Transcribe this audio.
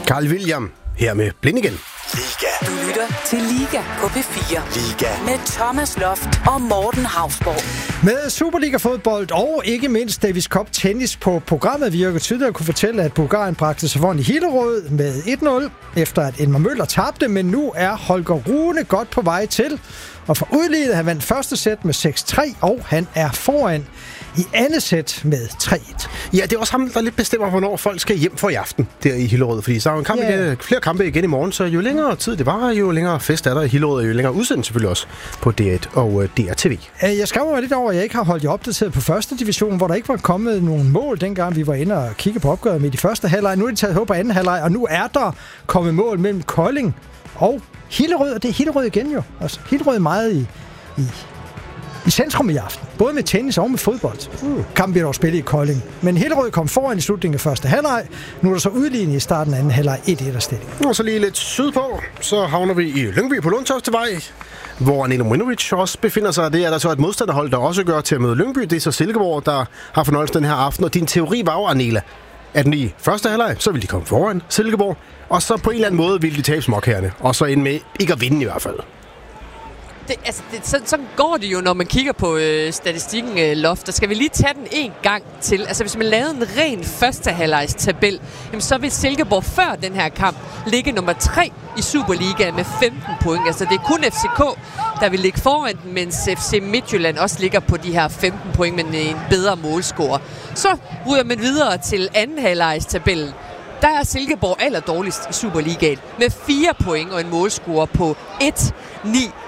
Carl William her med Blind igen. Liga. Du lytter til Liga på P4. Liga. Med Thomas Loft og Morten Hausborg. Med Superliga-fodbold og ikke mindst Davis Cup tennis på programmet, vi jo tidligere kunne fortælle, at Bulgarien bragte sig foran i Hillerød med 1-0, efter at Elmar Møller tabte, men nu er Holger Rune godt på vej til. Og for udlignet, han vandt første sæt med 6-3, og han er foran i andet sæt med 3-1. Ja, det er også ham, der lidt bestemmer, hvornår folk skal hjem for i aften der i Hillerød. Fordi så er jo en kamp igen, flere kampe igen i morgen, så jo længere tid det var, jo længere fest er der i Hillerød, og jo længere udsendelse selvfølgelig også på D1 og DRTV. Jeg skammer mig lidt over, at jeg ikke har holdt jer opdateret på første division, hvor der ikke var kommet nogen mål, dengang vi var inde og kigge på opgøret med de første halvleg. Nu er de taget håb på anden halvleg, og nu er der kommet mål mellem Kolding og Hillerød, og det er Hillerød igen jo. Altså, Hillerød er meget i centrum i aften. Både med tennis og med fodbold. Kampen bliver dog spillet i Kolding. Men Hillerød kom foran i slutningen af første halvleg. Nu er der så udlignet i starten af anden halvleg 1-1 stilling. Og så lige lidt sydpå, så havner vi i Lyngby på Lundtoftsvej, hvor Nino Minovic også befinder sig. Det er der så et modstanderhold, der også gør til at møde Lyngby. Det er så Silkeborg, der har fornøjelsen den her aften. Og din teori var jo, Arnela, at i første halvleg, så vil de komme foran Silkeborg. Og så på en eller anden måde vil de tabe småkærne. Og så ind med ikke at vinde i hvert fald. Sådan går det jo, når man kigger på statistikken, Loft. Der skal vi lige tage den en gang til. Altså, hvis man lavede en ren første halvlejs tabel, så vil Silkeborg før den her kamp ligge nummer 3 i Superligaen med 15 point. Altså, det er kun FCK, der vil ligge foran den, mens FC Midtjylland også ligger på de her 15 point med en bedre målscore. Så ryger man videre til anden halvlejs tabellen. Der er Silkeborg allerdårligst i Superligaen med 4 point og en målscore på 1-9.